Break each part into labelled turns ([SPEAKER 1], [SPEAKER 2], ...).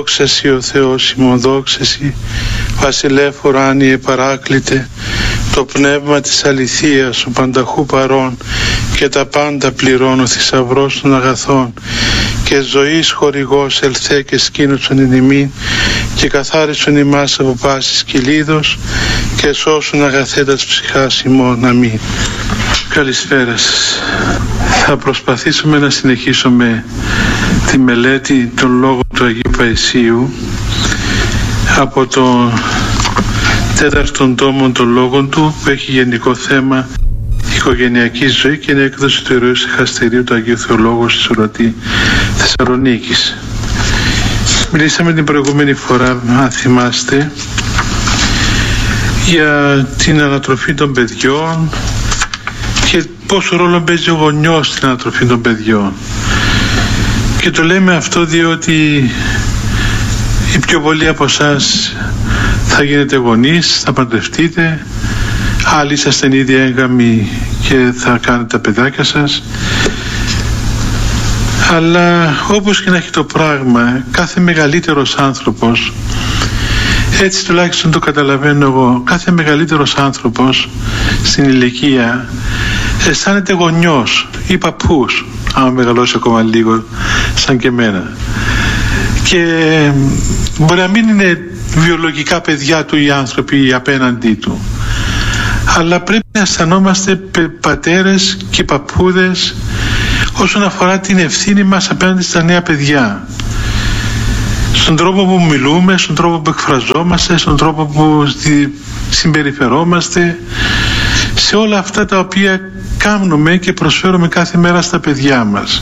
[SPEAKER 1] Δόξα Σοι ο Θεός ημών, δόξα Σοι, Βασιλεύ ουράνιε παράκλητε, το πνεύμα της αληθείας, ο πανταχού παρών και τα πάντα πληρών, ο θησαυρός των αγαθών και ζωής χορηγός, ελθέ και σκήνωσον εν ημίν και καθάρισον ημάς από πάσης κυλίδος και σώσον αγαθέτας ψυχάς ημών. Αμήν. Καλησπέρα σας. Θα προσπαθήσουμε να συνεχίσουμε τη μελέτη των λόγων του Αγίου Παϊσίου από το 4ο τόμο των λόγων του, που έχει γενικό θέμα οικογενειακή ζωή και είναι έκδοση του Ιερού Συχαστηρίου του Αγίου Θεολόγου στη Σωρατή Θεσσαλονίκης. Μιλήσαμε την προηγούμενη φορά, αν θυμάστε, για την ανατροφή των παιδιών και πόσο ρόλο παίζει ο γονιός στην ανατροφή των παιδιών. Και το λέμε αυτό διότι οι πιο πολλοί από εσάς θα γίνετε γονείς, θα παντρευτείτε, άλλοι είσαστε ήδη έγκαμοι και θα κάνετε τα παιδάκια σας. Αλλά όπως και να έχει το πράγμα, κάθε μεγαλύτερος άνθρωπος, έτσι τουλάχιστον το καταλαβαίνω εγώ, κάθε μεγαλύτερος άνθρωπος στην ηλικία αισθάνεται γονιός ή παππούς, άμα μεγαλώσει ακόμα λίγο σαν και εμένα. Και μπορεί να μην είναι βιολογικά παιδιά του οι άνθρωποι απέναντί του, αλλά πρέπει να αισθανόμαστε πατέρες και παππούδες όσον αφορά την ευθύνη μας απέναντι στα νέα παιδιά, στον τρόπο που μιλούμε, στον τρόπο που εκφραζόμαστε, στον τρόπο που συμπεριφερόμαστε, σε όλα αυτά τα οποία κάνουμε και προσφέρουμε κάθε μέρα στα παιδιά μας.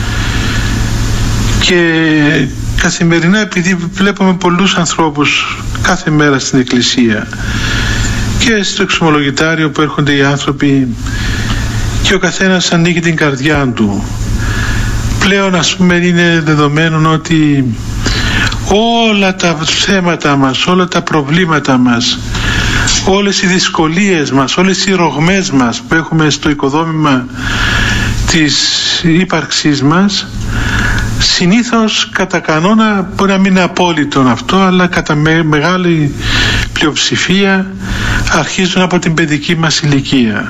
[SPEAKER 1] Και καθημερινά, επειδή βλέπουμε πολλούς ανθρώπους κάθε μέρα στην εκκλησία και στο εξομολογητάριο που έρχονται οι άνθρωποι και ο καθένας ανοίγει την καρδιά του, πλέον ας πούμε είναι δεδομένο ότι όλα τα θέματα μας, όλα τα προβλήματα μας, όλες οι δυσκολίες μας, όλες οι ρογμές μας που έχουμε στο οικοδόμημα της ύπαρξής μας, συνήθως κατά κανόνα, μπορεί να μην είναι απόλυτο αυτό, αλλά κατά μεγάλη πλειοψηφία αρχίζουν από την παιδική μας ηλικία.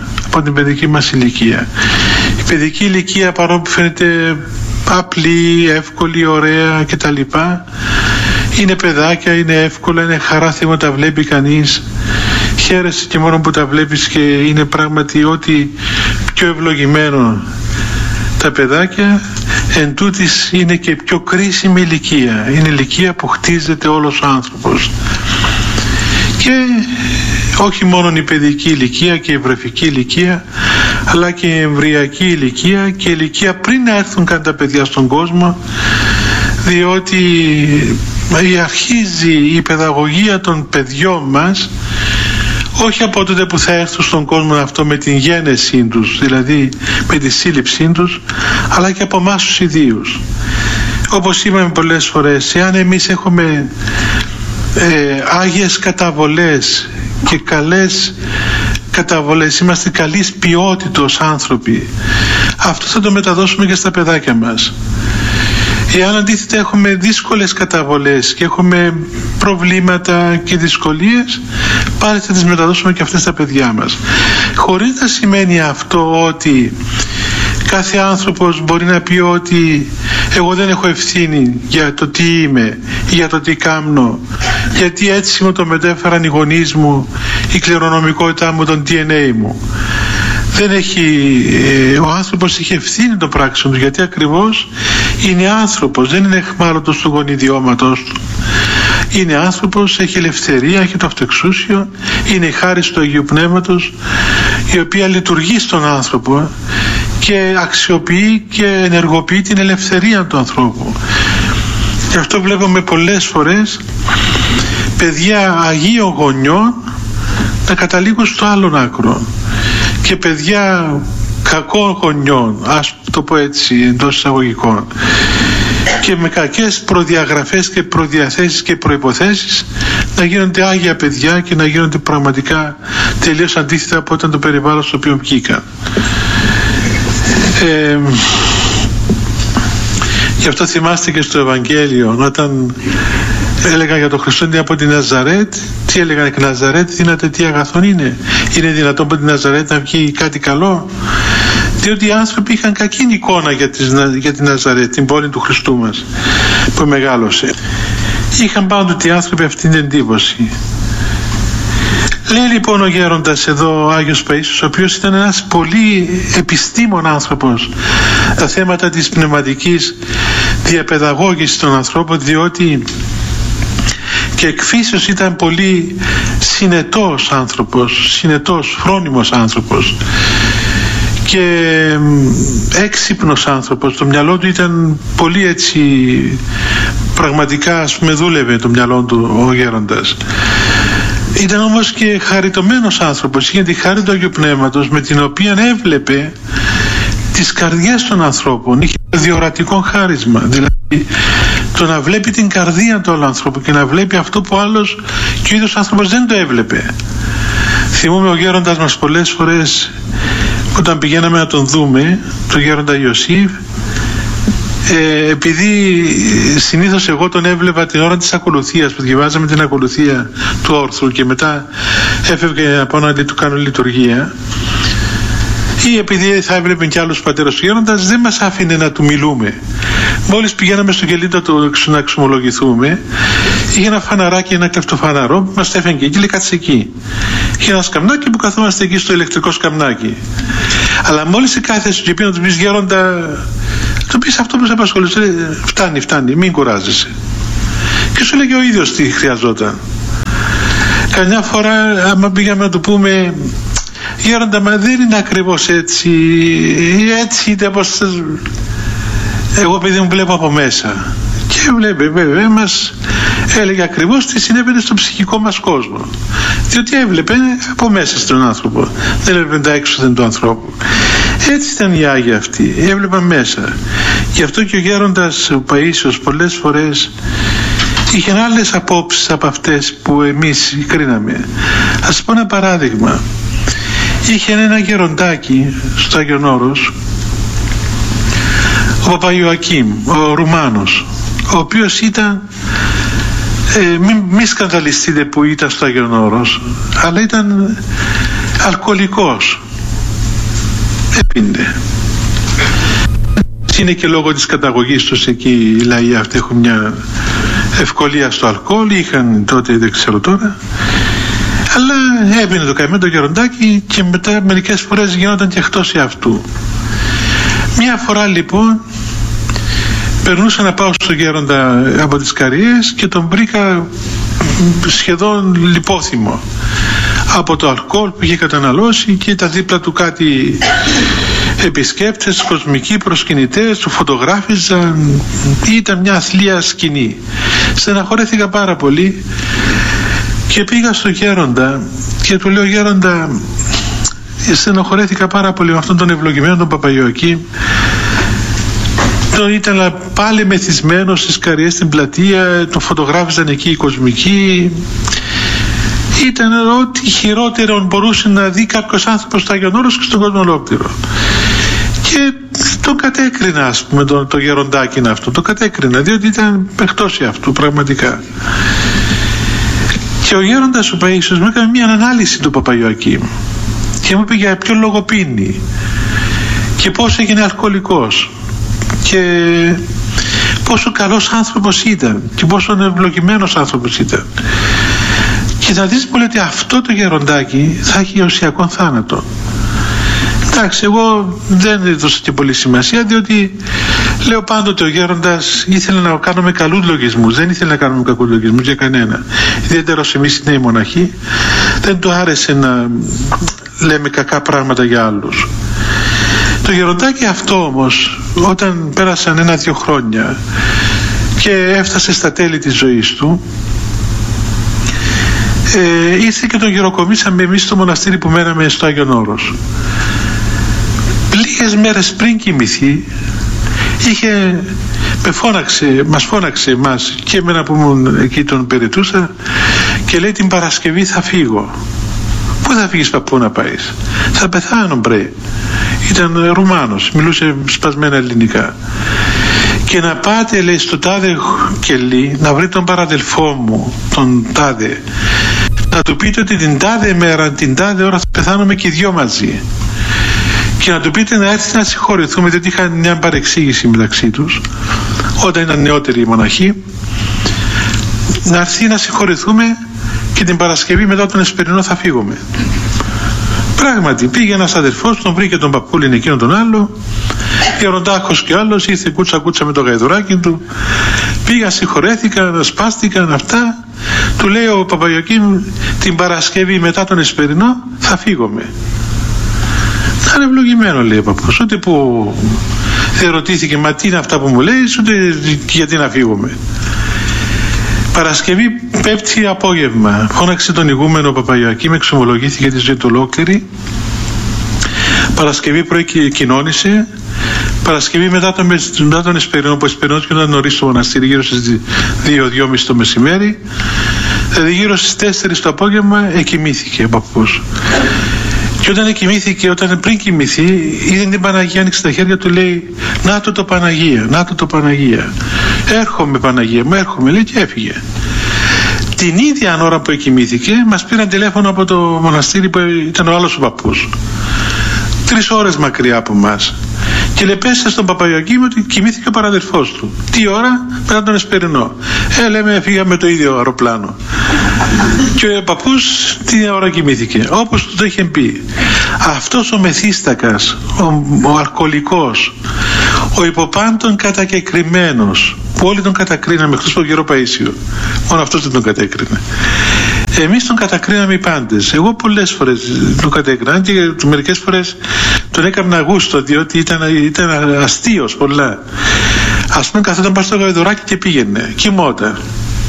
[SPEAKER 1] Η παιδική ηλικία, παρόλο που φαίνεται απλή, εύκολη, ωραία κτλ, είναι παιδάκια, είναι εύκολα, είναι χαρά θύμα τα βλέπει κανείς, χαίρεσαι και μόνο που τα βλέπεις και είναι πράγματι ό,τι πιο ευλογημένο τα παιδάκια. Εν τούτης είναι και πιο κρίσιμη ηλικία, είναι ηλικία που χτίζεται όλος ο άνθρωπος. Και όχι μόνο η παιδική ηλικία και η βρεφική ηλικία, αλλά και η εμβρυακή ηλικία και η ηλικία πριν να έρθουν καν τα παιδιά στον κόσμο, διότι αρχίζει η παιδαγωγία των παιδιών μας όχι από τότε που θα έρθουν στον κόσμο αυτό με την γέννησή τους, δηλαδή με τη σύλληψή τους, αλλά και από εμάς τους ιδίους. Όπως είπαμε πολλές φορές, εάν εμείς έχουμε άγιες καταβολές και καλές καταβολές, είμαστε καλής ποιότητος άνθρωποι, αυτό θα το μεταδώσουμε και στα παιδάκια μας. Εάν αντίθετα έχουμε δύσκολες καταβολές και έχουμε προβλήματα και δυσκολίες, πάλι θα τις μεταδώσουμε και αυτές στα παιδιά μας. Χωρίς να σημαίνει αυτό ότι κάθε άνθρωπος μπορεί να πει ότι εγώ δεν έχω ευθύνη για το τι είμαι ή για το τι κάμνω, γιατί έτσι μου το μετέφεραν οι γονείς μου, η κληρονομικότητά μου, τον DNA μου. Δεν έχει, ο άνθρωπος έχει ευθύνη των πράξεων του, γιατί ακριβώς είναι άνθρωπος, δεν είναι εχμάλωτος του γονιδιώματος του. Είναι άνθρωπος, έχει ελευθερία, έχει το αυτοεξούσιο, είναι η χάρη του Αγίου Πνεύματος, η οποία λειτουργεί στον άνθρωπο και αξιοποιεί και ενεργοποιεί την ελευθερία του ανθρώπου. Και αυτό βλέπουμε πολλές φορές παιδιά αγίων γονιών να καταλήγουν στο άλλον άκρο και παιδιά κακών γονιών, ας το πω έτσι εντός εισαγωγικών, και με κακές προδιαγραφές και προδιαθέσεις και προϋποθέσεις να γίνονται άγια παιδιά και να γίνονται πραγματικά τελείως αντίθετα από όταν το περιβάλλον στο οποίο βγήκαν. Γι' αυτό θυμάστε και στο Ευαγγέλιο, όταν έλεγαν για τον Χριστό είναι από τη Ναζαρέτ. Τι έλεγαν και Ναζαρέτ δύναται τι αγαθόν είναι? Είναι δυνατόν από τη Ναζαρέτ να βγει κάτι καλό? Διότι οι άνθρωποι είχαν κακή εικόνα για τη Ναζαρέτ, την πόλη του Χριστού μας που μεγάλωσε. Είχαν πάντοτε οι άνθρωποι αυτή την εντύπωση. Λέει λοιπόν ο γέροντας εδώ, ο Άγιος Παΐσιος, ο οποίος ήταν ένας πολύ επιστήμον άνθρωπος τα θέματα της πνευματικής διαπαιδαγώγησης των ανθρώπων, διότι και εκ φύσεως ήταν πολύ συνετός άνθρωπος, συνετός, φρόνιμος άνθρωπος και έξυπνος άνθρωπος. Το μυαλό του ήταν πολύ έτσι, πραγματικά ας πούμε δούλευε το μυαλό του ο γέροντας. Ήταν όμως και χαριτωμένος άνθρωπος, είχε τη χάρη του Αγίου Πνεύματος με την οποία έβλεπε τις καρδιές των ανθρώπων, είχε διορατικό χάρισμα, δηλαδή το να βλέπει την καρδία του άλλου ανθρώπου και να βλέπει αυτό που άλλος και ο ίδιος άνθρωπος δεν το έβλεπε. Θυμούμαι ο γέροντας μας πολλές φορές όταν πηγαίναμε να τον δούμε, τον γέροντα Ιωσήφ, επειδή συνήθως εγώ τον έβλεπα την ώρα της ακολουθίας που διαβάζαμε την ακολουθία του όρθρου και μετά έφευγε από να του κάνω λειτουργία, ή επειδή θα έβλεπε κι άλλους πατέρας του γέροντας, δεν μας άφηνε να του μιλούμε. Μόλις πηγαίναμε στο κελίδα του να εξομολογηθούμε, είχε ένα φαναράκι, ένα κλεφτοφαναρό που μας έφερε και λέει κάτσε εκεί. Είχε ένα σκαμνάκι που καθόμαστε εκεί στο ηλεκτρικό σκαμνάκι. Αλλά μόλις κάθεσαι και πει να του πεις γέροντα, του πεις αυτό που σε απασχολείς, φτάνει, μην κουράζεσαι. Και σου λέγε ο ίδιος τι χρειαζόταν. Καμιά φορά άμα πήγαμε να του πούμε γέροντα, μα δεν είναι ακριβώς έτσι είτε πως εγώ παιδί μου βλέπω από μέσα, και βλέπει βέβαια μας έλεγε ακριβώς τι συνέβαινε στο ψυχικό μας κόσμο, διότι έβλεπε από μέσα στον άνθρωπο, δεν έβλεπε τα έξοδα του ανθρώπου. Έτσι ήταν οι Άγιοι αυτοί, έβλεπαν μέσα. Γι' αυτό και ο γέροντας ο Παΐσιος πολλές φορές είχε άλλες απόψεις από αυτές που εμείς κρίναμε. Ας πω ένα παράδειγμα. Είχε ένα γεροντάκι στο Άγιον Όρος, ο Παπαϊωακήμ, ο Ρουμάνος, ο οποίος ήταν, μη σκανδαλιστείτε που ήταν στο Άγιον Όρος, αλλά ήταν αλκοολικός, έπινε. Είναι και λόγω της καταγωγής τους εκεί οι λαοί αυτοί έχουν μια ευκολία στο αλκοόλ, είχαν τότε, δεν ξέρω τώρα, αλλά έπινε το καημένο το γεροντάκι και μετά μερικές φορές γινόταν και εκτός αυτού. Μια φορά λοιπόν περνούσα να πάω στο γέροντα από τις Καριές και τον βρήκα σχεδόν λιπόθυμο από το αλκοόλ που είχε καταναλώσει, και τα δίπλα του κάτι επισκέπτες, κοσμικοί προσκυνητές, του φωτογράφιζαν. Ήταν μια αθλία σκηνή. Στεναχωρέθηκα πάρα πολύ και πήγα στο γέροντα και του λέω γέροντα, στενοχωρέθηκα πάρα πολύ με αυτόν τον ευλογημένο τον Παπαϊωακήμ. Ήταν πάλι μεθυσμένος στις Καριές στην πλατεία, τον φωτογράφιζαν εκεί οι κοσμικοί. Ήταν ό,τι χειρότερο μπορούσε να δει κάποιος άνθρωπος στο Άγιον Όρος και στον κόσμο ολόκληρο. Και τον κατέκρινα, ας πούμε, το γεροντάκι αυτό, το κατέκρινα, διότι ήταν παιχτός αυτού πραγματικά. Και ο γέροντας ο Παΐσιος μου έκανε μια ανάλυση του Παπαϊωακήμ και μου είπε για ποιο λόγο πίνει και πώς έγινε αλκοολικός και πόσο καλός άνθρωπος ήταν και πόσο ευλογημένος άνθρωπος ήταν. Και θα δεις πολύ ότι αυτό το γεροντάκι θα έχει ουσιακό θάνατο. Εντάξει, εγώ δεν έδωσα και πολύ σημασία, διότι λέω πάντοτε ο γέροντας ήθελε να κάνουμε καλούς λογισμούς, δεν ήθελε να κάνουμε κακούς λογισμούς για κανένα. Ιδιαίτερα εμείς οι νέοι μοναχοί, δεν του άρεσε να λέμε κακά πράγματα για άλλους. Το γεροντάκι αυτό όμως, όταν πέρασαν 1-2 χρόνια και έφτασε στα τέλη της ζωής του, ήρθε και τον γεροκομίσαμε εμείς στο μοναστήρι που μέναμε στο Άγιον Όρος. Λίγες μέρες πριν κοιμηθεί μας φώναξε εμάς και εμένα που ήμουν εκεί τον περιτούσα και λέει την Παρασκευή θα φύγω. Πού θα φύγεις παππού να πάεις? Θα πεθάνω μπρε. Ήταν Ρουμάνος, μιλούσε σπασμένα ελληνικά. και να πάτε, λέει, στο τάδε κελί να βρει τον παραδελφό μου, τον τάδε, να του πείτε ότι την τάδε μέρα, την τάδε ώρα θα πεθάνουμε και οι δυο μαζί, και να του πείτε να έρθει να συγχωρηθούμε, διότι είχαν μια παρεξήγηση μεταξύ τους όταν ήταν νεότεροι οι μοναχοί, να έρθει να συγχωρηθούμε και την Παρασκευή μετά τον Εσπερινό θα φύγουμε. Πράγματι πήγε ένας αδερφός, τον βρήκε τον παππούλιν εκείνον τον άλλο, γεροντάχος και άλλος, ήρθε κούτσα κούτσα με το γαϊδουράκι του, πήγαν, συγχωρέθηκαν, σπάστηκαν αυτά. Του λέει ο Παπαγιοκίμ, την Παρασκευή μετά τον Εσπερινό θα φύγουμε. Θα είναι ευλογημένο, λέει ο παππούς, ούτε που δεν ρωτήθηκε μα τι είναι αυτά που μου λέει, ούτε γιατί να φύγουμε. Παρασκευή, Πέμπτη απόγευμα, φώναξε τον ηγούμενο Παπαγιοκίμ, εξομολογήθηκε τη ζωή του ολόκληρη. Παρασκευή πρωί κοινώνησε. Παρασκευή μετά τον Εσπερινό, που ο Εσπερινός ήταν νωρίς στο μοναστήρι, γύρω στις 2-2.30 το μεσημέρι, δηλαδή γύρω στις 4 το απόγευμα εκοιμήθηκε ο παππούς. Και όταν εκοιμήθηκε, όταν πριν κοιμηθεί, είδε την Παναγία, άνοιξε τα χέρια του, λέει να το Παναγία, να το Παναγία, έρχομαι Παναγία μου, έρχομαι, λέει, και έφυγε. Την ίδια ώρα που εκοιμήθηκε μας πήραν τηλέφωνο από το μοναστήρι που ήταν ο άλλος ο παππούς, 3 ώρες μακριά από μας, και λέει πέσε στον Παπαγιοκίμ ότι κοιμήθηκε ο παραδελφός του. Τι ώρα? Μετά τον Εσπερινό. Λέμε φύγαμε το ίδιο αεροπλάνο. Και ο παππούς τι ώρα κοιμήθηκε, όπως του το είχε πει. Αυτός ο μεθύστακας, ο αλκοολικός, ο υποπάντων κατακεκριμένος, που όλοι τον κατακρίναμε εκτός από τον Γέρο Παΐσιο, μόνο αυτός δεν τον κατέκρινε. Εμείς τον κατακρίναμε οι πάντες. Εγώ πολλές φορές τον κατέκρινα και μερικές φορές τον έκανα γούστο, διότι ήταν αστείος πολλά. Ας πούμε, καθόταν πάνω στο γαϊδουράκι και πήγαινε, κοιμόταν.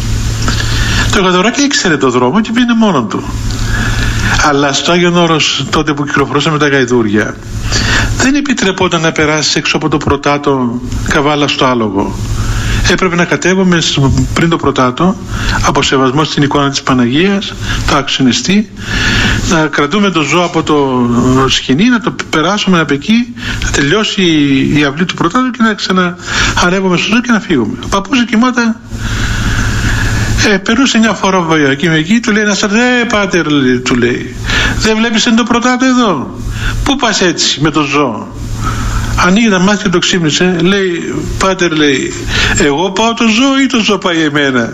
[SPEAKER 1] Το γαϊδουράκι ήξερε το δρόμο και πήγαινε μόνο του. Αλλά στο Άγιον Όρος, τότε που κυκλοφορούσαμε τα γαϊδούρια, δεν επιτρεπόταν να περάσει έξω από το πρωτάτο καβάλα στο άλογο. Έπρεπε να κατέβουμε πριν το πρωτάτο, από σεβασμό στην εικόνα της Παναγίας, το αξιονεστή, να κρατούμε το ζώο από το σκηνή, να το περάσουμε από εκεί, να τελειώσει η αυλή του πρωτάτου και να ξαναανέβουμε στο ζώο και να φύγουμε. Ο παππούς κοιμόταν. Περούσε μια φορά ο Παπαγιοκίμ εκεί, του λέει ένας πάτερ, του λέει, δεν βλέπεις το πρωτάτο εδώ? Πού πας έτσι με το ζώο? Ανοίγει τα μάτια και το ξύπνησε, λέει, πάτερ, λέει, εγώ πάω το ζώο ή το ζώο πάει εμένα?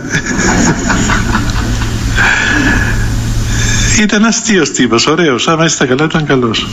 [SPEAKER 1] Ήταν αστείος τύπος, ωραίος, άμα είστε καλά ήταν καλός.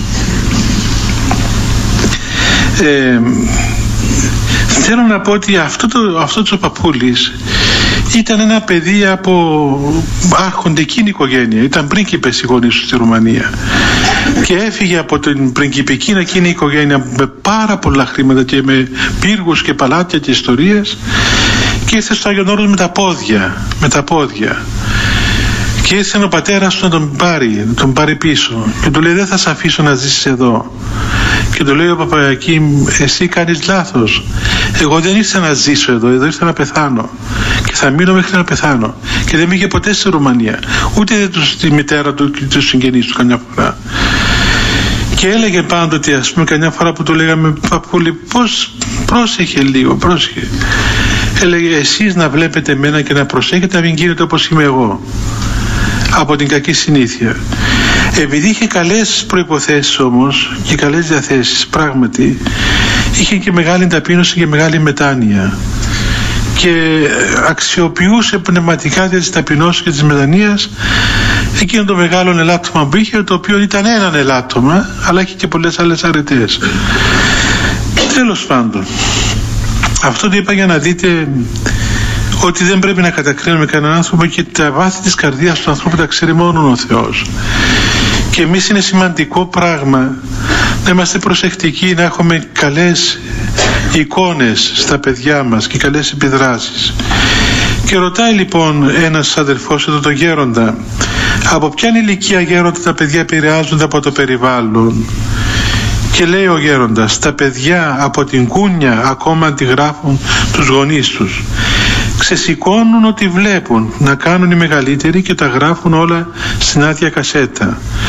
[SPEAKER 1] Θέλω να πω ότι αυτός ο παππούλης ήταν ένα παιδί από άρχοντική οικογένεια, ήταν πρίγκιπες οι γονείς του στη Ρουμανία, και έφυγε από την πριγκιπική εκείνη οικογένεια με πάρα πολλά χρήματα και με πύργους και παλάτια και ιστορίες, και ήρθε στο Άγιον Όρος με τα πόδια. Και ήρθε ο πατέρας του να τον πάρει πίσω και του λέει δεν θα σε αφήσω να ζήσεις εδώ. Και του λέει ο Παπαγιοκίμ, εσύ κάνεις λάθος, εγώ δεν ήρθα να ζήσω εδώ ήρθα να πεθάνω και θα μείνω μέχρι να πεθάνω. Και δεν πήγε ποτέ στη Ρουμανία, ούτε τη μητέρα του και τους συγγενείς του καμιά φορά. Και έλεγε πάντοτε, ας πούμε, καμιά φορά που του λέγαμε παππούλη, πρόσεχε λίγο, πρόσεχε. Έλεγε εσείς να βλέπετε εμένα και να προσέχετε να μην γίνετε όπως είμαι εγώ, από την κακή συνήθεια. Επειδή είχε καλές προϋποθέσεις όμως και καλές διαθέσεις, πράγματι είχε και μεγάλη ταπείνωση και μεγάλη μετάνοια και αξιοποιούσε πνευματικά της ταπεινώσης και της μετανοίας εκείνο το μεγάλο ελάττωμα που είχε, το οποίο ήταν έναν ελάττωμα αλλά είχε και πολλές άλλες αρετές. Τέλος πάντων, αυτό το είπα για να δείτε ότι δεν πρέπει να κατακρίνουμε κανέναν άνθρωπο και τα βάθη της καρδίας του ανθρώπου τα ξέρει μόνο ο Θεός. Και εμείς είναι σημαντικό πράγμα να είμαστε προσεκτικοί, να έχουμε καλές εικόνες στα παιδιά μας και καλές επιδράσεις. Και ρωτάει λοιπόν ένας αδερφός εδώ, τον γέροντα, από ποια ηλικία γέροντα τα παιδιά επηρεάζονται από το περιβάλλον? Και λέει ο γέροντας, τα παιδιά από την κούνια ακόμα αντιγράφουν τους γονείς τους. Ξεσηκώνουν ό,τι βλέπουν, να κάνουν οι μεγαλύτεροι και τα γράφουν όλα στην άδεια κασέτα.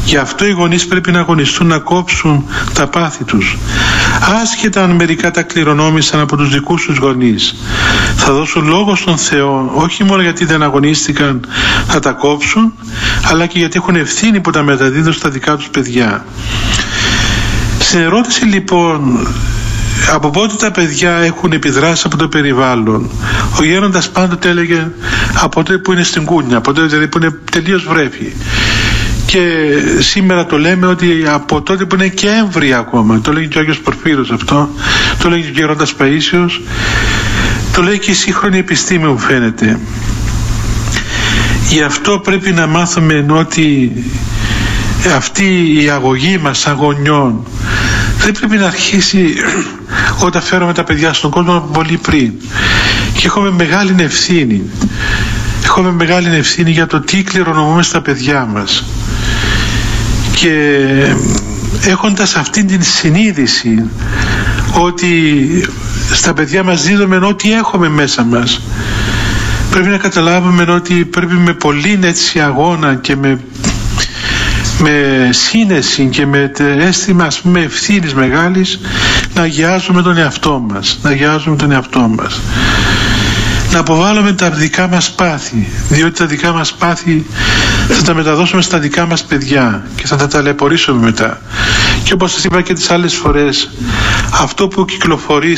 [SPEAKER 1] Γι' αυτό οι γονείς πρέπει να αγωνιστούν να κόψουν τα πάθη τους. Άσχετα αν μερικά τα κληρονόμησαν από τους δικούς τους γονείς, θα δώσουν λόγο στον Θεό, όχι μόνο γιατί δεν αγωνίστηκαν να τα κόψουν, αλλά και γιατί έχουν ευθύνη που τα μεταδίδουν στα δικά τους παιδιά. Στην ερώτηση λοιπόν από πότε τα παιδιά έχουν επιδράσει από το περιβάλλον, ο γέροντας πάντοτε έλεγε από τότε που είναι στην κούνια, από τότε δηλαδή που είναι τελείως βρέφη. Και σήμερα το λέμε ότι από τότε που είναι και έμβρια ακόμα, το λέγει και ο Άγιος Πορφύρος αυτό, το λέγει και ο γέροντας Παΐσιος, το λέει και η σύγχρονη επιστήμη μου φαίνεται. Γι' αυτό πρέπει να μάθουμε ότι αυτή η αγωγή μας σαν γονιών δεν πρέπει να αρχίσει όταν φέρουμε τα παιδιά στον κόσμο από πολύ πριν. Και έχουμε μεγάλη ευθύνη. Έχουμε μεγάλη ευθύνη για το τι κληρονομούμε στα παιδιά μας. Και έχοντας αυτή την συνείδηση ότι στα παιδιά μας δίδουμε ό,τι έχουμε μέσα μας, πρέπει να καταλάβουμε ότι πρέπει με πολύ έτσι αγώνα και με σύνεση και με αίσθημα ας πούμε ευθύνης μεγάλης να αγιάζουμε τον εαυτό μας, να αποβάλουμε τα δικά μας πάθη, διότι τα δικά μας πάθη θα τα μεταδώσουμε στα δικά μας παιδιά και θα τα ταλαιπωρήσουμε μετά. Και όπως σας είπα και τις άλλες φορές, αυτό που κυκλοφορεί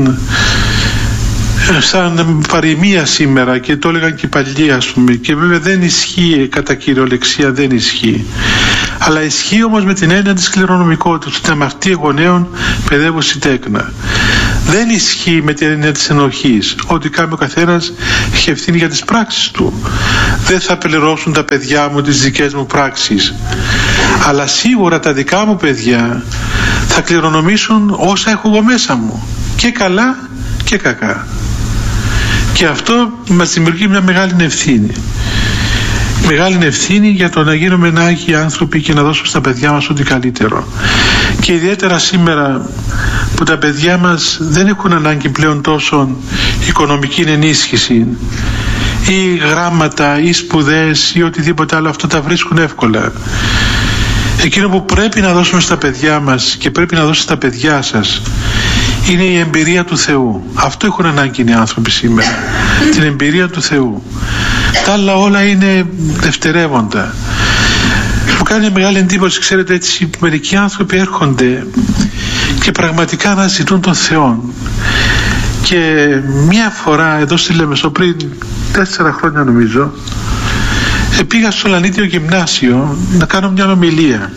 [SPEAKER 1] σαν παροιμία σήμερα και το έλεγαν και οι παλιοί ας πούμε, και βέβαια δεν ισχύει κατά κυριολεξία, δεν ισχύει, αλλά ισχύει όμως με την έννοια της κληρονομικότητας, την αμαρτία γονέων παιδεύουση τέκνα. Δεν ισχύει με την έννοια της ενοχής, ότι κάνει ο καθένας έχει ευθύνη για τις πράξεις του. Δεν θα πληρώσουν τα παιδιά μου τις δικές μου πράξεις, αλλά σίγουρα τα δικά μου παιδιά θα κληρονομήσουν όσα έχω εγώ μέσα μου, και καλά και κακά. Και αυτό μας δημιουργεί μια μεγάλη ευθύνη. Μεγάλη ευθύνη για το να γίνουμε άγιοι άνθρωποι και να δώσουμε στα παιδιά μας ό,τι καλύτερο. Και ιδιαίτερα σήμερα που τα παιδιά μας δεν έχουν ανάγκη πλέον τόσο οικονομική ενίσχυση ή γράμματα ή σπουδές ή οτιδήποτε άλλο, αυτό τα βρίσκουν εύκολα. Εκείνο που πρέπει να δώσουμε στα παιδιά μας και πρέπει να δώσετε στα παιδιά σας είναι η εμπειρία του Θεού. Αυτό έχουν ανάγκη οι άνθρωποι σήμερα, την εμπειρία του Θεού. Τα άλλα όλα είναι δευτερεύοντα. Μου κάνει μεγάλη εντύπωση, ξέρετε, έτσι μερικοί άνθρωποι έρχονται και πραγματικά αναζητούν τον Θεό. Και μια φορά εδώ στη Λεμεσό πριν 4 χρόνια νομίζω, πήγα στο Λανίτιο Γυμνάσιο να κάνω μια ομιλία,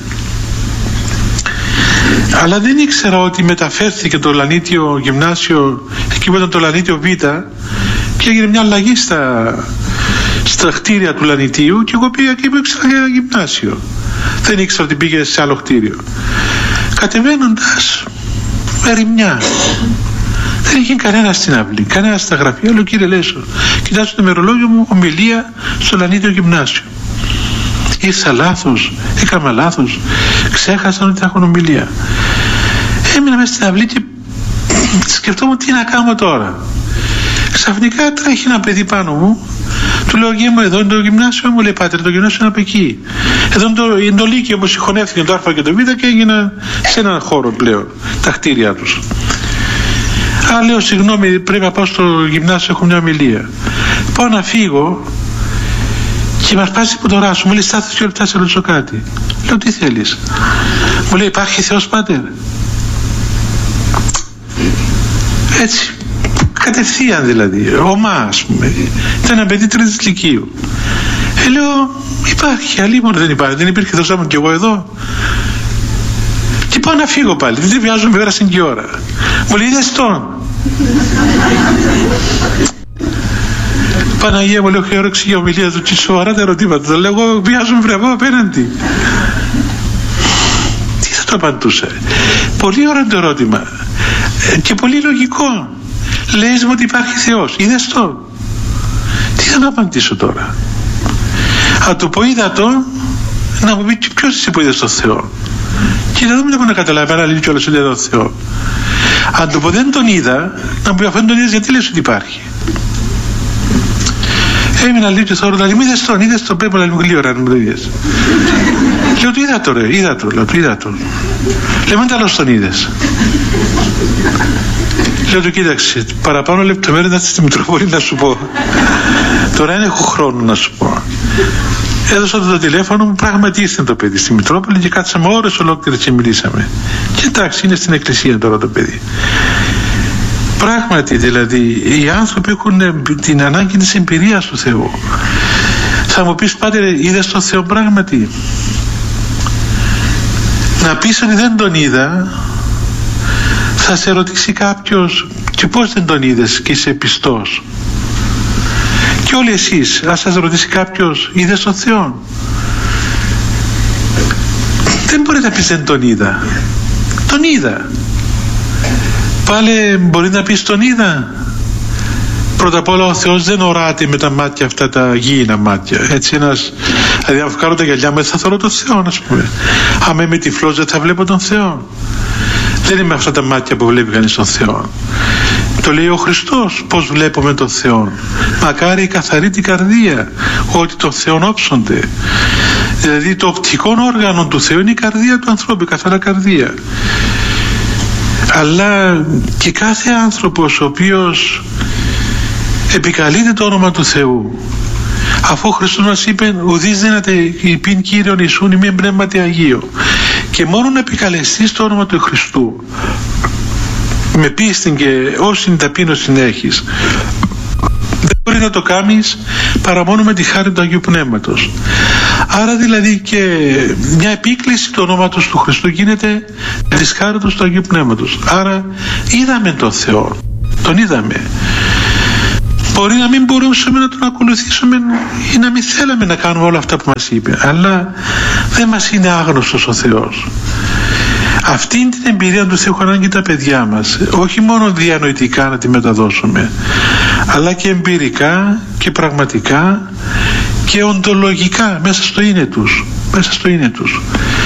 [SPEAKER 1] αλλά δεν ήξερα ότι μεταφέρθηκε το Λανίτιο Γυμνάσιο εκεί που ήταν το Λανίτιο Β και έγινε μια αλλαγή στα κτίρια του Λανιτίου και εγώ πήγα και ήξερα για γυμνάσιο, δεν ήξερα ότι πήγε σε άλλο κτίριο. Κατεβαίνοντας ερημιά, δεν είχε κανένα στην αυλή, κανένα στα γραφεία. Λέω, κύριε Λέσο, κοιτάξτε το ημερολόγιο μου, ομιλία στο Λανίτιο Γυμνάσιο. Ήρθα λάθος, έκανα λάθος, ξέχασαν ότι θα έχουν ομιλία. Έμεινα μέσα στην αυλή και σκεφτόμουν τι να κάνω τώρα. Ξαφνικά τρέχει ένα παιδί πάνω μου, του λέω, γεια μου, εδώ είναι το γυμνάσιο, μου λέει, πάτερ, το γυμνάσιο είναι από εκεί. Εδώ είναι το Λύκειο, όπως συγχωνεύτηκαν το Α και το Β και έγιναν σε έναν χώρο πλέον τα κτίρια τους. Α, λέω, συγγνώμη, πρέπει να πάω στο γυμνάσιο, έχω μια ομιλία. Πάω να φύγω και μας πάσει που το ράσο. Μου λέει, στάθος 2 λεπτά, σε ρωτήσω κάτι. Λέω, τι θέλεις? Μου λέει, υπάρχει Θεός, πάτερ? Έτσι, κατευθείαν δηλαδή, ομά ας πούμε. Ήταν ένα παιδί 3ης λυκείου. Λέω, υπάρχει, αλλήμον δεν υπάρχει, δεν υπήρχε Θεός, ήμουν κι εγώ εδώ. Και πάω να φύγω πάλι, δεν βιάζομαι, πέρασε και η ώρα. Μου λέει, είδες τον? Παναγία μου, λέω, έχω όρεξη για ομιλία του και σοβαρά τα ερωτήματα. Το λέω, εγώ βιάζομαι, βρε, απέναντι. Τι θα το απαντούσα? Πολύ ωραίο το ερώτημα και πολύ λογικό. Λες μου ότι υπάρχει Θεός, είδες τον? Τι θα το απαντήσω τώρα? Αν του πω είδα τον, να μου πει ποιος εσύ που είδες τον Θεό? Και δεν έχω να καταλάβει αν αλήθεια κιόλας ότι είδα τον Θεό. Αν του πω δεν τον είδα, να μου πει αφού δεν τον είδες γιατί λες ότι υπάρχει? Έμεινα λίγο και θόρυβα, να λέει, είδες τον, πρέπει να λέει, μου γλύωρα, αν μου το είδες. Λέω του είδα το ρε, είδα το. Λέω μην τέλος τον είδες. Λέω του κοίταξε, παραπάνω λεπτομέρειες να έρθεις στη Μητρόπολη να σου πω. Τώρα δεν έχω χρόνο να σου πω. Έδωσα το τηλέφωνο μου, πράγματι ήρθε το παιδί στη Μητρόπολη και κάτσαμε ώρες ολόκληρες και μιλήσαμε. Και εντάξει, είναι στην εκκλησία τώρα το παιδί. Πράγματι δηλαδή οι άνθρωποι έχουν την ανάγκη της εμπειρίας του Θεού. Θα μου πεις πάτερ, είδες τον Θεό πράγματι? Να πεις ότι δεν τον είδα, θα σε ρωτήσει κάποιος και πώς δεν τον είδες και είσαι πιστός. Και όλοι εσείς, ας σας ρωτήσει κάποιος, είδες τον Θεό? Δεν μπορεί να πεις δεν τον είδα. Τον είδα. Πάλι μπορεί να πεις τον είδα. Πρώτα απ' όλα ο Θεός δεν οράται με τα μάτια αυτά τα γήινα μάτια. Έτσι δηλαδή αν βγάλω τα γυαλιά μου θα θωρώ τον Θεό, ας πούμε. Άμα είμαι τυφλός δεν θα βλέπω τον Θεό. Δεν είναι με αυτά τα μάτια που βλέπει κανείς τον Θεό. Το λέει ο Χριστός πως βλέπουμε τον Θεό. Μακάρι η καθαρή την καρδία, ότι τον Θεόν όψονται. Δηλαδή το οπτικό όργανο του Θεού είναι η καρδία του ανθρώπου, η καθαρά καρδία. Αλλά και κάθε άνθρωπος ο οποίος επικαλείται το όνομα του Θεού, αφού ο Χριστός μας είπε ουδείς δύναται υπήν Κύριον Ιησούν ημί πνεύματι Αγίο, και μόνο να επικαλεστείς το όνομα του Χριστού με πίστη και όση ταπείνωση έχεις, δεν μπορεί να το κάνεις παρά μόνο με τη χάρη του Αγίου Πνεύματος. Άρα δηλαδή και μια επίκληση του ονόματος του Χριστού γίνεται με τη χάρη του Αγίου Πνεύματος. Άρα είδαμε τον Θεό, τον είδαμε. Μπορεί να μην μπορούσαμε να τον ακολουθήσουμε ή να μην θέλαμε να κάνουμε όλα αυτά που μας είπε, αλλά δεν μας είναι άγνωστος ο Θεός. Αυτή την εμπειρία του Θεού έχουν ανάγκη τα παιδιά μας, όχι μόνο διανοητικά να τη μεταδώσουμε, αλλά και εμπειρικά και πραγματικά και οντολογικά μέσα στο είναι τους.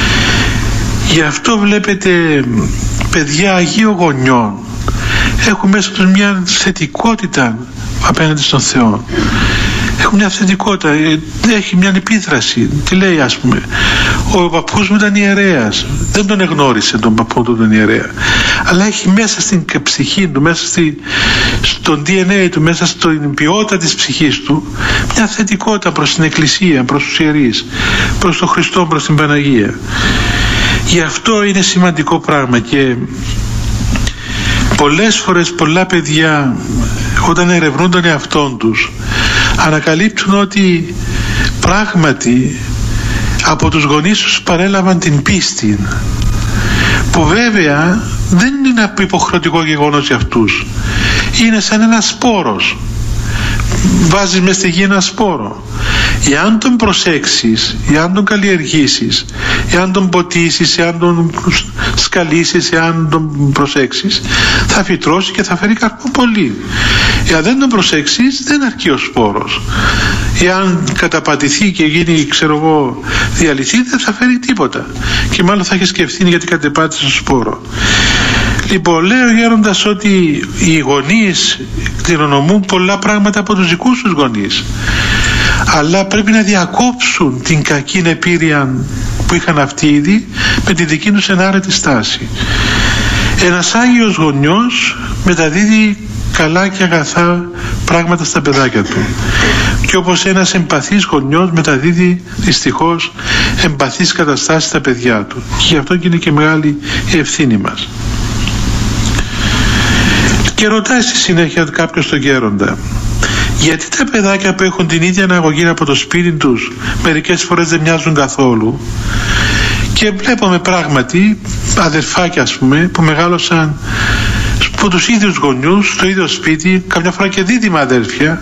[SPEAKER 1] Γι' αυτό βλέπετε παιδιά Αγίων γονιών έχουν μέσα τους μια θετικότητα απέναντι στον Θεό. Έχουν μια θετικότητα, έχει μια επίδραση. Τι λέει, ας πούμε, ο παππούς μου ήταν ιερέας, δεν τον εγνώρισε τον παππού του τον ιερέα, αλλά έχει μέσα στην ψυχή του, μέσα στον DNA του, μέσα στην ποιότητα της ψυχής του μια θετικότητα προς την Εκκλησία, προς τους ιερείς, προς τον Χριστό, προς την Παναγία. Γι' αυτό είναι σημαντικό πράγμα. Και πολλές φορές πολλά παιδιά όταν ερευνούν τον εαυτόν τους ανακαλύπτουν ότι πράγματι από τους γονείς τους παρέλαβαν την πίστη, που βέβαια δεν είναι ένα υποχρεωτικό γεγονός για αυτούς. Είναι σαν ένας σπόρος. Βάζεις μες στη γη ένα σπόρο. Εάν τον προσέξεις, εάν τον καλλιεργήσεις, εάν τον ποτίσεις, εάν τον σκαλίσεις, εάν τον προσέξεις, θα φυτρώσει και θα φέρει καρπό πολύ. Εάν δεν τον προσέξεις, δεν αρκεί ο σπόρος. Εάν καταπατηθεί και γίνει, διαλυθεί, δεν θα φέρει τίποτα. Και μάλλον θα έχεις και ευθύνη γιατί κατεπάτησε το σπόρο. Λοιπόν, λέει ο γέροντας ότι οι γονείς κληρονομούν πολλά πράγματα από τους δικούς τους γονείς, αλλά πρέπει να διακόψουν την κακή επίρρεια που είχαν αυτοί ήδη με τη δική τους ενάρετη στάση. Ένας Άγιος γονιός μεταδίδει καλά και αγαθά πράγματα στα παιδάκια του, και όπως ένας εμπαθής γονιός μεταδίδει δυστυχώς εμπαθείς καταστάσεις στα παιδιά του, και γι' αυτό και είναι και μεγάλη η ευθύνη μας. Και ρωτάει στη συνέχεια κάποιος τον γέροντα, γιατί τα παιδάκια που έχουν την ίδια αναγωγή από το σπίτι τους μερικές φορές δεν μοιάζουν καθόλου? Και βλέπουμε πράγματι αδερφάκια, ας πούμε, που μεγάλωσαν από τους ίδιους γονιούς στο ίδιο σπίτι, καμιά φορά και δίδυμα αδέρφια,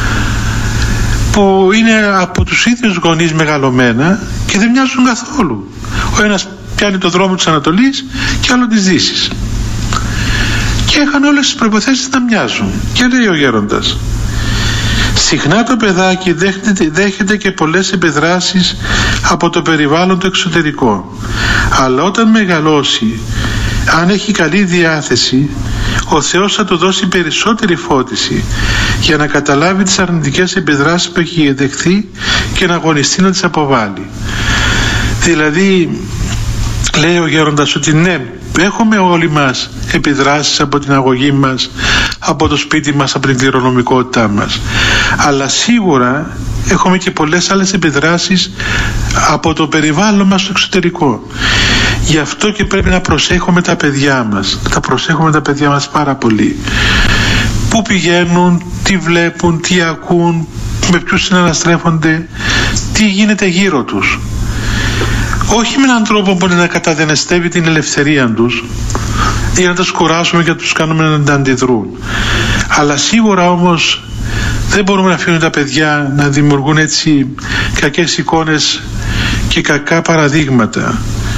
[SPEAKER 1] που είναι από τους ίδιους γονείς μεγαλωμένα και δεν μοιάζουν καθόλου. Ο ένας πιάνει το δρόμο της Ανατολής και άλλο της Δύσης, και είχαν όλες τις προϋποθέσεις να μοιάζουν. Και λέει ο γέροντας, συχνά το παιδάκι δέχεται και πολλές επιδράσεις από το περιβάλλον το εξωτερικό, αλλά όταν μεγαλώσει, αν έχει καλή διάθεση, ο Θεός θα του δώσει περισσότερη φώτιση για να καταλάβει τις αρνητικές επιδράσεις που έχει δεχθεί και να αγωνιστεί να τις αποβάλει. Δηλαδή λέει ο γέροντας ότι ναι, έχουμε όλοι μας επιδράσεις από την αγωγή μας, από το σπίτι μας, από την κληρονομικότητά μας, αλλά σίγουρα έχουμε και πολλές άλλες επιδράσεις από το περιβάλλον μας στο εξωτερικό. Γι' αυτό και πρέπει να προσέχουμε τα παιδιά μας, να τα προσέχουμε τα παιδιά μας πάρα πολύ. Πού πηγαίνουν, τι βλέπουν, τι ακούν, με ποιους συναναστρέφονται, τι γίνεται γύρω τους. Όχι με έναν τρόπο που να καταδενεστεύει την ελευθερία τους ή να τους κουράσουμε και να τους κάνουμε να αντιδρούν. Αλλά σίγουρα όμως δεν μπορούμε να αφήνουμε τα παιδιά να δημιουργούν έτσι κακές εικόνες και κακά παραδείγματα.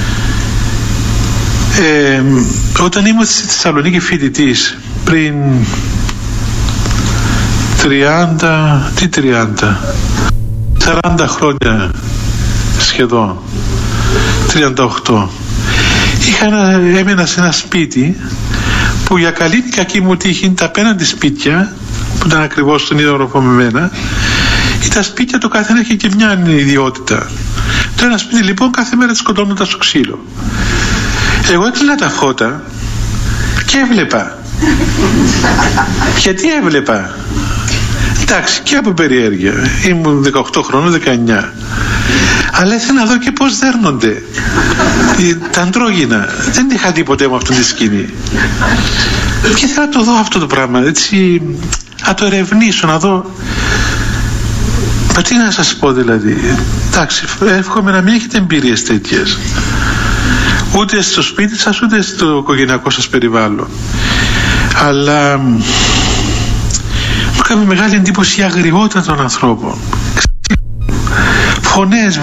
[SPEAKER 1] Όταν ήμουν στη Θεσσαλονίκη φοιτητής πριν 40 χρόνια σχεδόν, 38, έμενα σε ένα σπίτι που για καλή ή κακή μου τύχη τα απέναντι σπίτια, που ήταν ακριβώς στον ίδιο όροφο με μένα, τα σπίτια το καθένα είχε και μια ιδιότητα. Το ένα σπίτι λοιπόν κάθε μέρα σκοτώνονταν στο ξύλο. Εγώ έκλεινα τα φώτα και έβλεπα. Γιατί έβλεπα? Εντάξει, και από περιέργεια. Ήμουν 18 χρόνων, 19. Αλλά ήθελα να δω και πώς δέρνονται τα αντρόγυνα. Δεν είχα δει ποτέ με αυτή τη σκηνή. Και ήθελα να το δω αυτό το πράγμα, έτσι, να το ερευνήσω, να δω. Μα τι να σας πω δηλαδή. Εντάξει, εύχομαι να μην έχετε εμπειρίες τέτοιες. Ούτε στο σπίτι σας, ούτε στο οικογενειακό σας περιβάλλον. Αλλά μου κάνει μεγάλη εντύπωση η αγριότητα των ανθρώπων. Φωνές